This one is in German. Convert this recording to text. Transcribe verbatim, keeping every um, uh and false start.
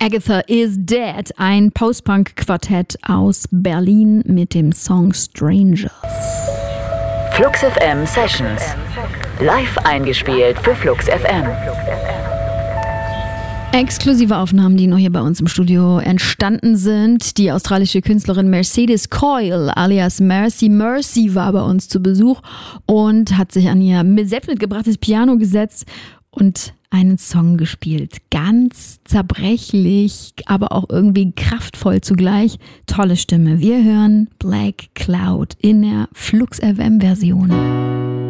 Agatha is Dead, ein Post-Punk-Quartett aus Berlin mit dem Song Strangers. Flux F M Sessions. Live eingespielt für Flux F M. Exklusive Aufnahmen, die nur hier bei uns im Studio entstanden sind. Die australische Künstlerin Mercedes Coyle alias Mercy Mercy war bei uns zu Besuch und hat sich an ihr selbst mitgebrachtes Piano gesetzt und einen Song gespielt. Ganz zerbrechlich, aber auch irgendwie kraftvoll zugleich. Tolle Stimme. Wir hören Black Cloud in der Flux F M Version.